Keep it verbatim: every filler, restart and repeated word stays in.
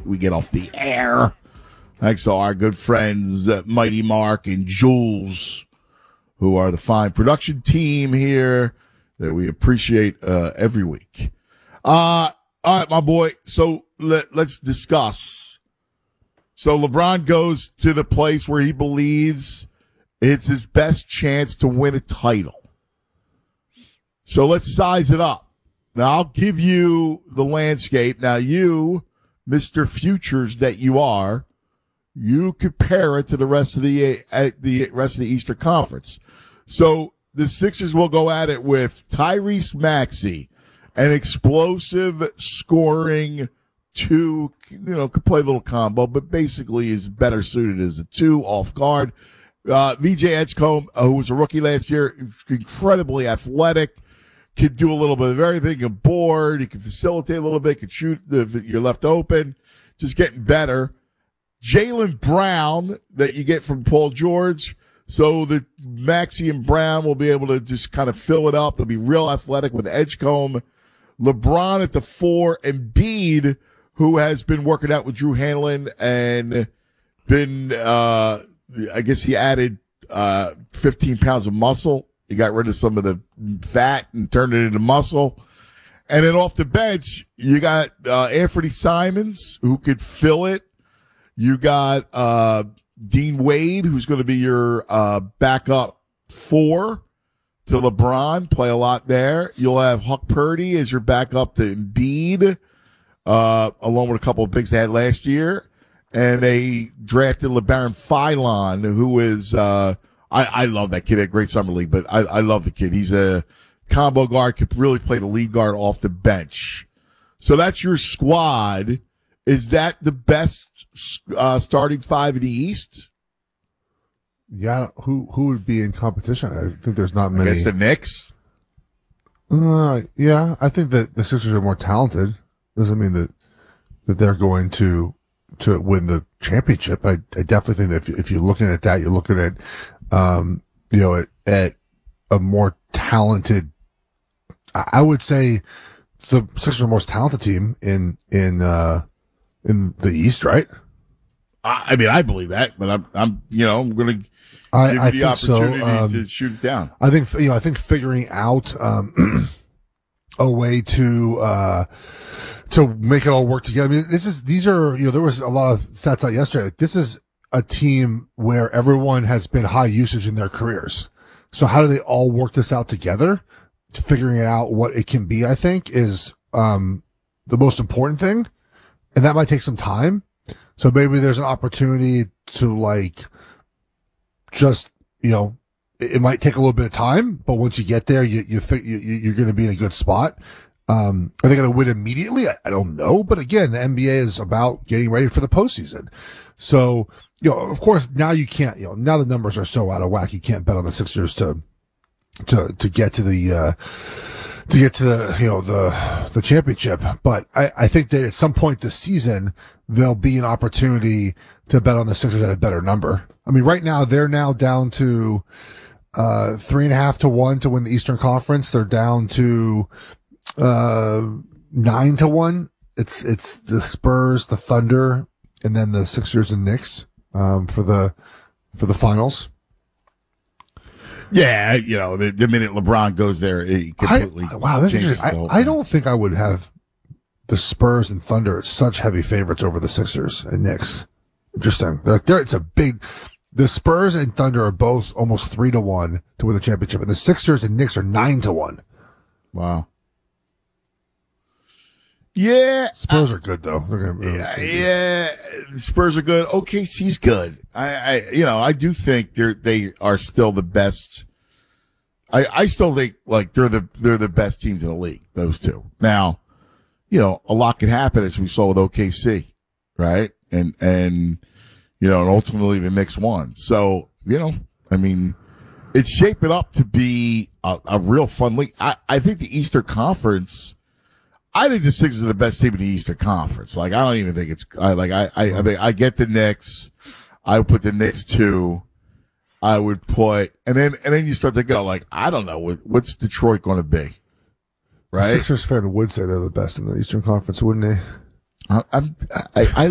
we get off the air. Thanks to our good friends, uh, Mighty Mark and Jules, who are the fine production team here that we appreciate uh, every week. Uh, all right, my boy. So let, let's discuss. So LeBron goes to the place where he believes it's his best chance to win a title. So let's size it up. Now, I'll give you the landscape. Now, you, Mister Futures that you are, you compare it to the rest of the uh, the rest of the Eastern Conference. So the Sixers will go at it with Tyrese Maxey, an explosive scoring two, you know, could play a little combo, but basically is better suited as a two off guard. Uh, V J Edgecombe, uh, who was a rookie last year, incredibly athletic, could do a little bit of everything, can board, he can facilitate a little bit, can shoot if you're left open, just getting better. Jaylen Brown that you get from Paul George. So the Maxey and Brown will be able to just kind of fill it up. They'll be real athletic with Edgecombe. LeBron at the four, Embiid, who has been working out with Drew Hanlon and been, uh, I guess he added, uh, fifteen pounds of muscle. He got rid of some of the fat and turned it into muscle. And then off the bench, you got, uh, Anthony Simons, who could fill it. You got, uh, Dean Wade, who's going to be your, uh, backup four to LeBron, play a lot there. You'll have Huck Purdy as your backup to Embiid, uh, along with a couple of bigs they had last year. And they drafted LeBaron Philon, who is, uh, I, I love that kid at Great Summer League, but I, I love the kid. He's a combo guard, could really play the lead guard off the bench. So that's your squad. Is that the best, uh, starting five in the East? Yeah, who who would be in competition? I think there's not many. I guess the Knicks. Uh, yeah, I think that the Sixers are more talented. Doesn't mean that that they're going to to win the championship. I, I definitely think that if, if you're looking at that, you're looking at um you know at, at a more talented. I, I would say the Sixers are the most talented team in in uh in the East, right? I, I mean, I believe that, but I'm I'm you know I'm going to. I, Give I you the think so. opportunity Um, to shoot it down. I think you know. I think figuring out um, a way to uh, to make it all work together. I mean, this is these are you know there was a lot of stats out yesterday. Like, this is a team where everyone has been high usage in their careers. So how do they all work this out together? Figuring out what it can be, I think, is um, the most important thing, and that might take some time. So maybe there's an opportunity to like. Just, you know, it, it might take a little bit of time, but once you get there, you, you, you you're going to be in a good spot. Um, are they going to win immediately? I, I don't know. But again, the N B A is about getting ready for the postseason. So, you know, of course, now you can't, you know, now the numbers are so out of whack. You can't bet on the Sixers to, to, to get to the, uh, to get to the, you know, the, the championship. But I, I think that at some point this season, there'll be an opportunity to bet on the Sixers at a better number. I mean, right now they're now down to, uh, three and a half to one to win the Eastern Conference. They're down to, uh, nine to one. It's, it's the Spurs, the Thunder, and then the Sixers and Knicks, um, for the, for the finals. Yeah, you know, the, the minute LeBron goes there, it completely I, wow, that's changes interesting. the whole I, I thing. don't think I would have the Spurs and Thunder as such heavy favorites over the Sixers and Knicks. Interesting. Like there, it's a big. The Spurs and Thunder are both almost three to one to win the championship, and the Sixers and Knicks are nine to one. Wow. Yeah, Spurs are good though. They're gonna, yeah, yeah. The Spurs are good. O K C's good. I, I, you know, I do think they're they are still the best. I, I still think like they're the they're the best teams in the league. Those two. Now, you know, a lot can happen as we saw with O K C, right? And and you know, and ultimately the Knicks won. So you know, I mean, it's shaping up to be a, a real fun league. I, I think the Eastern Conference. I think the Sixers are the best team in the Eastern Conference. Like, I don't even think it's, I like, I, I, I, mean, I get the Knicks. I would put the Knicks two. I would put, and then, and then you start to go like, I don't know, what, what's Detroit going to be? Right? Sixers fan would say they're the best in the Eastern Conference, wouldn't they? I, I'm, I, I